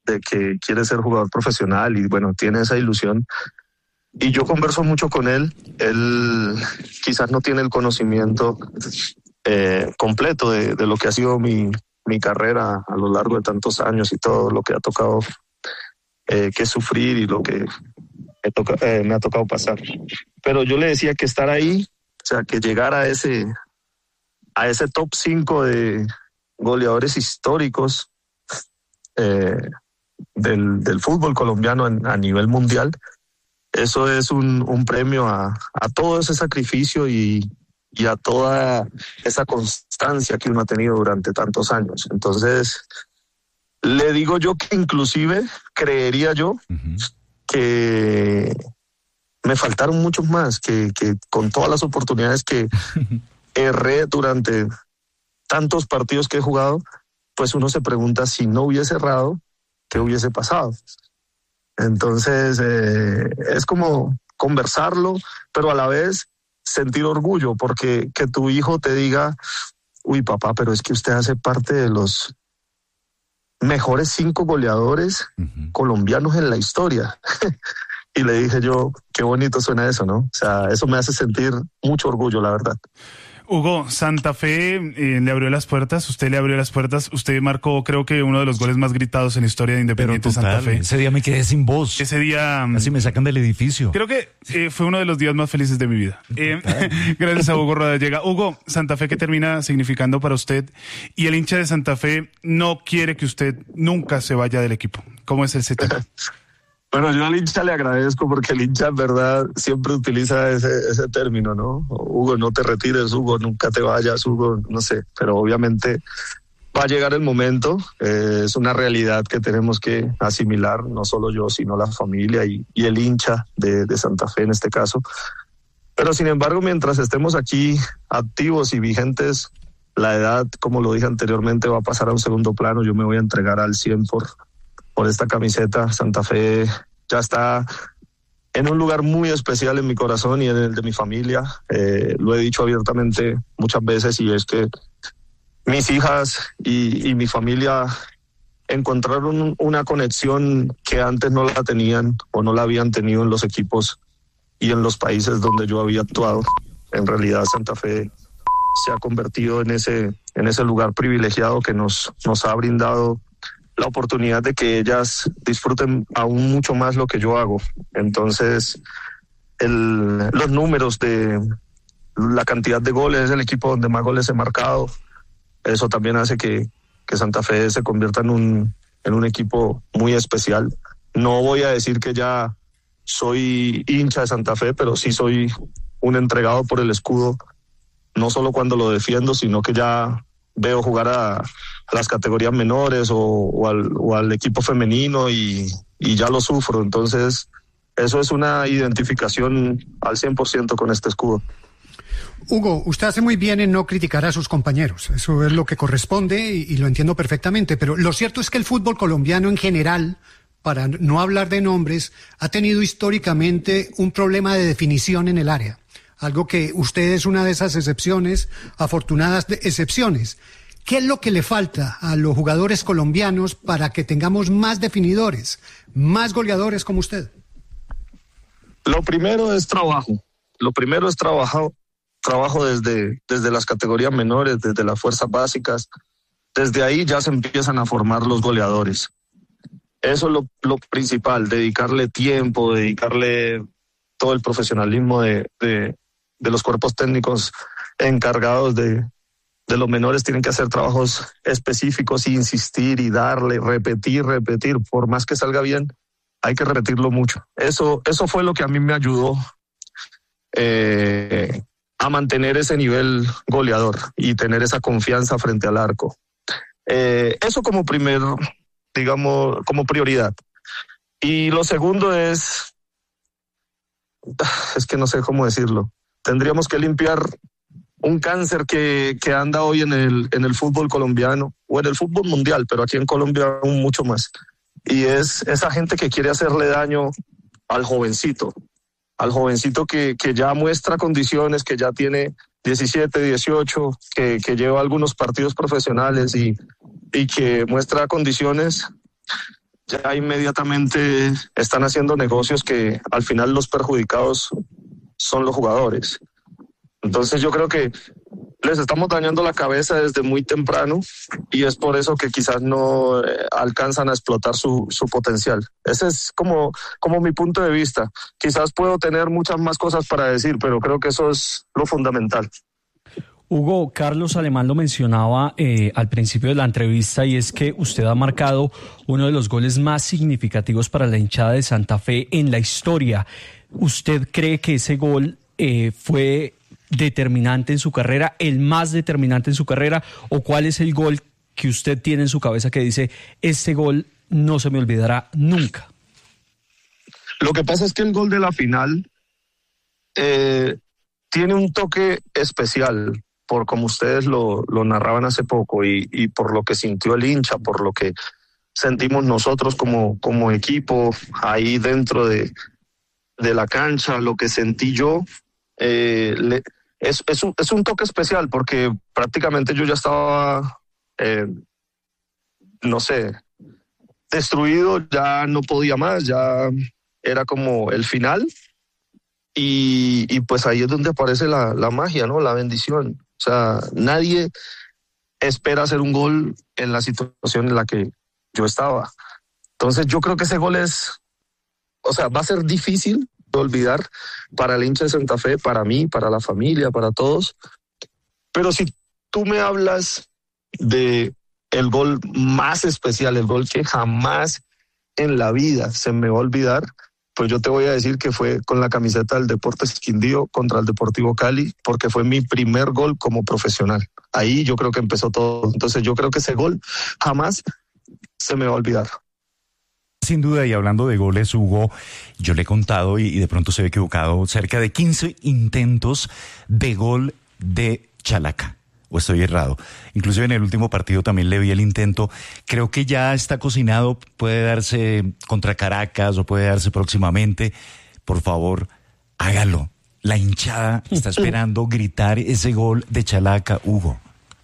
de que quiere ser jugador profesional y bueno, tiene esa ilusión. Y yo converso mucho con él. Él quizás no tiene el conocimiento completo de lo que ha sido mi carrera a lo largo de tantos años y todo lo que ha tocado que sufrir y lo que me ha tocado pasar. Pero yo le decía que estar ahí, o sea, que llegar a ese top 5 de goleadores históricos del fútbol colombiano a nivel mundial, eso es un premio a todo ese sacrificio y a toda esa constancia que uno ha tenido durante tantos años. Entonces, le digo yo que inclusive creería yo que me faltaron muchos más, que con todas las oportunidades que erré durante tantos partidos que he jugado, pues uno se pregunta si no hubiese errado, ¿qué hubiese pasado? Entonces, es como conversarlo, pero a la vez sentir orgullo, porque que tu hijo te diga, uy papá, pero es que usted hace parte de los mejores 5 goleadores colombianos en la historia. Y le dije yo, qué bonito suena eso, ¿no? O sea, eso me hace sentir mucho orgullo, la verdad. Hugo, Santa Fe le abrió las puertas, usted le abrió las puertas, usted marcó creo que uno de los goles más gritados en la historia de Independiente Santa Fe. Ese día me quedé sin voz. Ese día... Casi me sacan del edificio. Creo que fue uno de los días más felices de mi vida. Gracias a Hugo Rodallega. Hugo, Santa Fe, ¿qué termina significando para usted? Y el hincha de Santa Fe no quiere que usted nunca se vaya del equipo. ¿Cómo es ese tema? Bueno, yo al hincha le agradezco porque el hincha en verdad siempre utiliza ese término, ¿no? Hugo, no te retires, Hugo, nunca te vayas, Hugo, no sé. Pero obviamente va a llegar el momento, es una realidad que tenemos que asimilar, no solo yo, sino la familia y el hincha de Santa Fe en este caso. Pero sin embargo, mientras estemos aquí activos y vigentes, la edad, como lo dije anteriormente, va a pasar a un segundo plano. Yo me voy a entregar al 100 por esta camiseta. Santa Fe ya está en un lugar muy especial en mi corazón y en el de mi familia. Lo he dicho abiertamente muchas veces, y es que mis hijas y mi familia encontraron una conexión que antes no la tenían o no la habían tenido en los equipos y en los países donde yo había actuado. En realidad Santa Fe se ha convertido en ese lugar privilegiado que nos ha brindado la oportunidad de que ellas disfruten aún mucho más lo que yo hago. Entonces, los números de la cantidad de goles, es el equipo donde más goles he marcado. Eso también hace que Santa Fe se convierta en un equipo muy especial. No voy a decir que ya soy hincha de Santa Fe, pero sí soy un entregado por el escudo, no solo cuando lo defiendo, sino que ya veo jugar a las categorías menores o al equipo femenino y ya lo sufro. Entonces, eso es una identificación al 100% con este escudo. Hugo, usted hace muy bien en no criticar a sus compañeros. Eso es lo que corresponde y lo entiendo perfectamente. Pero lo cierto es que el fútbol colombiano en general, para no hablar de nombres, ha tenido históricamente un problema de definición en el área. Algo que usted es una de esas excepciones, afortunadas excepciones. ¿Qué es lo que le falta a los jugadores colombianos para que tengamos más definidores, más goleadores como usted? Lo primero es trabajo. Lo primero es trabajo desde las categorías menores, desde las fuerzas básicas. Desde ahí ya se empiezan a formar los goleadores. Eso es lo principal, dedicarle tiempo, dedicarle todo el profesionalismo de los cuerpos técnicos encargados de los menores. Tienen que hacer trabajos específicos, insistir y darle, repetir, por más que salga bien, hay que repetirlo mucho. Eso fue lo que a mí me ayudó a mantener ese nivel goleador y tener esa confianza frente al arco. Eso como como prioridad. Y lo segundo es que no sé cómo decirlo. Tendríamos que limpiar un cáncer que anda hoy en el fútbol colombiano o en el fútbol mundial, pero aquí en Colombia aún mucho más. Y es esa gente que quiere hacerle daño al jovencito que ya muestra condiciones, que ya tiene 17, 18, que lleva algunos partidos profesionales y que muestra condiciones ya inmediatamente están haciendo negocios que al final los perjudicados son los jugadores. Entonces yo creo que les estamos dañando la cabeza desde muy temprano y es por eso que quizás no alcanzan a explotar su potencial. Ese es como mi punto de vista. Quizás puedo tener muchas más cosas para decir, pero creo que eso es lo fundamental. Hugo, Carlos Alemán lo mencionaba al principio de la entrevista y es que usted ha marcado uno de los goles más significativos para la hinchada de Santa Fe en la historia. ¿Usted cree que ese gol fue determinante en su carrera, el más determinante en su carrera, o cuál es el gol que usted tiene en su cabeza que dice, este gol no se me olvidará nunca? Lo que pasa es que el gol de la final tiene un toque especial, por como ustedes lo narraban hace poco y por lo que sintió el hincha, por lo que sentimos nosotros como equipo ahí dentro de la cancha, lo que sentí yo, es un toque especial porque prácticamente yo ya estaba, destruido, ya no podía más, ya era como el final y pues ahí es donde aparece la magia, ¿no? La bendición. O sea, nadie espera hacer un gol en la situación en la que yo estaba. Entonces yo creo que ese gol va a ser difícil de olvidar para el hincha de Santa Fe, para mí, para la familia, para todos. Pero si tú me hablas de el gol más especial, el gol que jamás en la vida se me va a olvidar, pues yo te voy a decir que fue con la camiseta del Deportes Quindío contra el Deportivo Cali, porque fue mi primer gol como profesional. Ahí yo creo que empezó todo. Entonces yo creo que ese gol jamás se me va a olvidar. Sin duda, y hablando de goles, Hugo, yo le he contado, y de pronto se ve equivocado, cerca de 15 intentos de gol de Chalaca. ¿O estoy errado? Inclusive en el último partido también le vi el intento. Creo que ya está cocinado, puede darse contra Caracas o puede darse próximamente. Por favor, hágalo. La hinchada está esperando gritar ese gol de Chalaca, Hugo.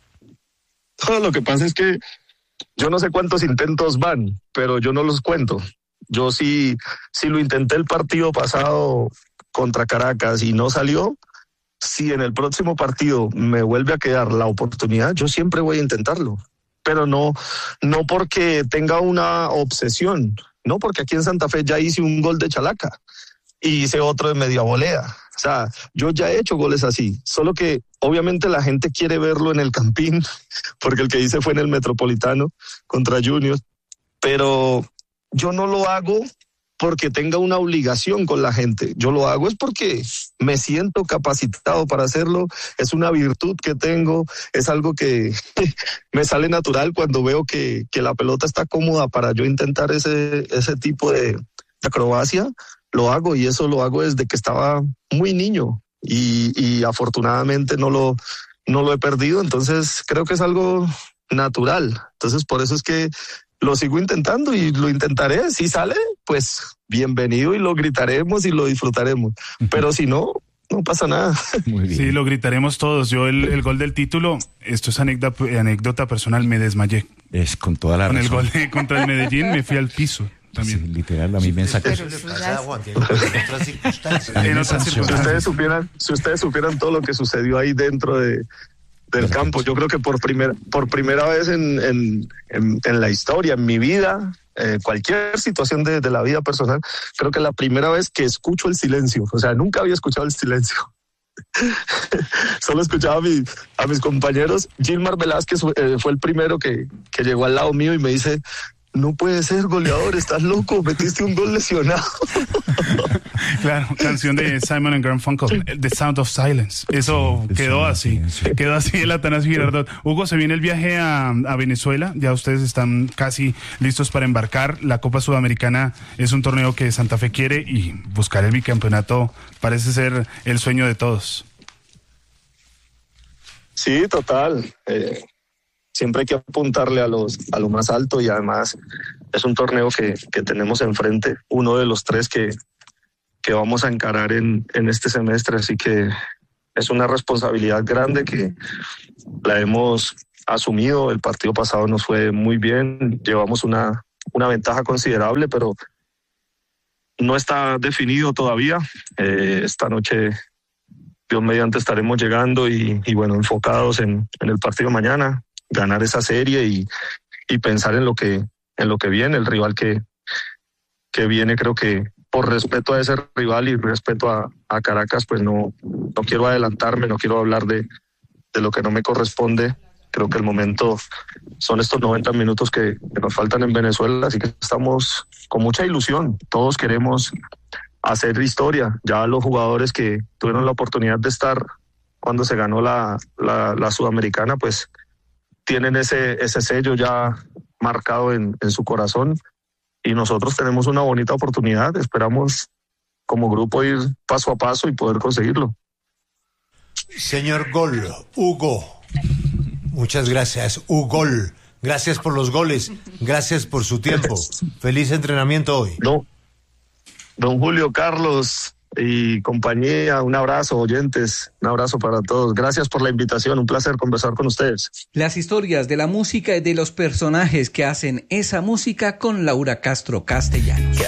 Lo que pasa es que yo no sé cuántos intentos van, pero yo no los cuento. Yo sí lo intenté el partido pasado contra Caracas y no salió. Si en el próximo partido me vuelve a quedar la oportunidad, yo siempre voy a intentarlo. Pero no porque tenga una obsesión, no, porque aquí en Santa Fe ya hice un gol de Chalaca y hice otro de media volea. O sea, yo ya he hecho goles así, solo que obviamente la gente quiere verlo en el Campín, porque el que hice fue en el Metropolitano contra Junior, pero yo no lo hago porque tenga una obligación con la gente. Yo lo hago es porque me siento capacitado para hacerlo, es una virtud que tengo, es algo que me sale natural cuando veo que la pelota está cómoda para yo intentar ese tipo de acrobacia, lo hago, y eso lo hago desde que estaba muy niño y afortunadamente no lo he perdido, entonces creo que es algo natural. Entonces por eso es que lo sigo intentando y lo intentaré. Si sale, pues bienvenido y lo gritaremos y lo disfrutaremos. Pero si no, no pasa nada. Muy bien. Sí, lo gritaremos todos. Yo el gol del título, esto es anécdota personal, me desmayé. Es con toda la razón. Con el gol contra el Medellín me fui al piso. También. Sí, literal, a mí me sacó. Si ustedes supieran todo lo que sucedió ahí dentro del campo, yo creo que por primera vez en la historia, en mi vida, cualquier situación de la vida personal, creo que la primera vez que escucho el silencio, o sea, nunca había escuchado el silencio. Solo escuchaba a mis compañeros. Gilmar Velázquez fue el primero que llegó al lado mío y me dice: no puede ser, goleador, estás loco, metiste un gol lesionado. Claro, canción de Simon and Garfunkel, The Sound of Silence. Eso quedó así el Atanasio Girardot. Hugo, se viene el viaje a Venezuela, ya ustedes están casi listos para embarcar. La Copa Sudamericana es un torneo que Santa Fe quiere y buscar el bicampeonato parece ser el sueño de todos. Sí, total. Siempre hay que apuntarle a lo más alto y además es un torneo que tenemos enfrente, uno de los 3 que vamos a encarar en este semestre, así que es una responsabilidad grande que la hemos asumido. El partido pasado nos fue muy bien, llevamos una una ventaja considerable, pero no está definido todavía. Esta noche, Dios mediante, estaremos llegando y bueno, enfocados en el partido mañana, ganar esa serie y pensar en lo que viene, el rival que viene. Creo que por respeto a ese rival y respeto a Caracas, pues no quiero adelantarme, no quiero hablar de lo que no me corresponde. Creo que el momento son estos 90 minutos que nos faltan en Venezuela, así que estamos con mucha ilusión. Todos queremos hacer historia. Ya los jugadores que tuvieron la oportunidad de estar cuando se ganó la Sudamericana, pues tienen ese sello ya marcado en su corazón, y nosotros tenemos una bonita oportunidad. Esperamos como grupo ir paso a paso y poder conseguirlo. Señor Gol, Hugo, muchas gracias. Hugo, gracias por los goles, gracias por su tiempo. Feliz entrenamiento hoy. Don Julio, Carlos y compañía, un abrazo, oyentes, un abrazo para todos. Gracias por la invitación, un placer conversar con ustedes. Las historias de la música y de los personajes que hacen esa música con Laura Castro Castellanos.